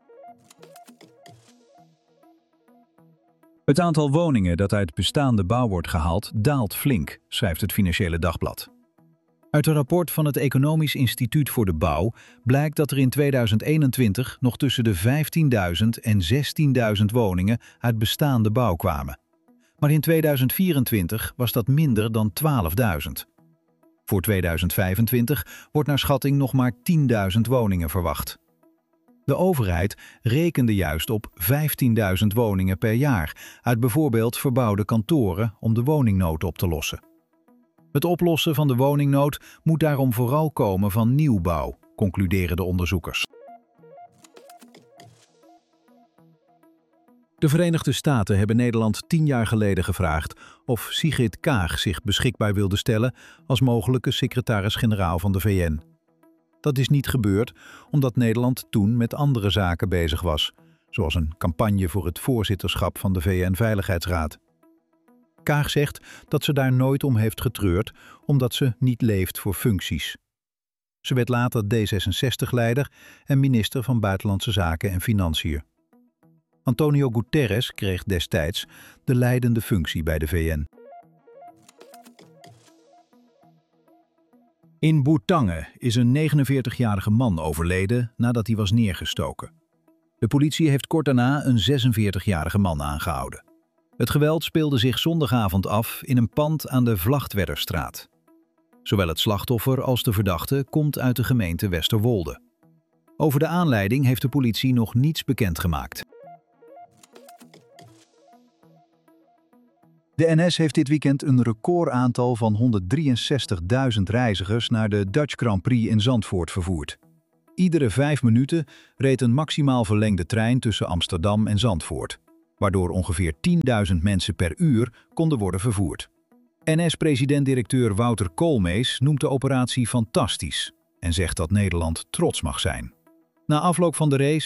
Het aantal woningen dat uit bestaande bouw wordt gehaald daalt flink, schrijft het Financiële Dagblad. Uit een rapport van het Economisch Instituut voor de Bouw blijkt dat er in 2021 nog tussen de 15.000 en 16.000 woningen uit bestaande bouw kwamen. Maar in 2024 was dat minder dan 12.000. Voor 2025 wordt naar schatting nog maar 10.000 woningen verwacht. De overheid rekende juist op 15.000 woningen per jaar uit bijvoorbeeld verbouwde kantoren om de woningnood op te lossen. Het oplossen van de woningnood moet daarom vooral komen van nieuwbouw, concluderen de onderzoekers. De Verenigde Staten hebben Nederland 10 jaar geleden gevraagd of Sigrid Kaag zich beschikbaar wilde stellen als mogelijke secretaris-generaal van de VN. Dat is niet gebeurd omdat Nederland toen met andere zaken bezig was, zoals een campagne voor het voorzitterschap van de VN-veiligheidsraad. Kaag zegt dat ze daar nooit om heeft getreurd, omdat ze niet leeft voor functies. Ze werd later D66-leider en minister van Buitenlandse Zaken en Financiën. Antonio Guterres kreeg destijds de leidende functie bij de VN. In Bourtange is een 49-jarige man overleden nadat hij was neergestoken. De politie heeft kort daarna een 46-jarige man aangehouden. Het geweld speelde zich zondagavond af in een pand aan de Vlachtwerderstraat. Zowel het slachtoffer als de verdachte komt uit de gemeente Westerwolde. Over de aanleiding heeft de politie nog niets bekendgemaakt. De NS heeft dit weekend een recordaantal van 163.000 reizigers naar de Dutch Grand Prix in Zandvoort vervoerd. Iedere 5 minuten reed een maximaal verlengde trein tussen Amsterdam en Zandvoort, waardoor ongeveer 10.000 mensen per uur konden worden vervoerd. NS-president-directeur Wouter Koolmees noemt de operatie fantastisch en zegt dat Nederland trots mag zijn. Na afloop van de race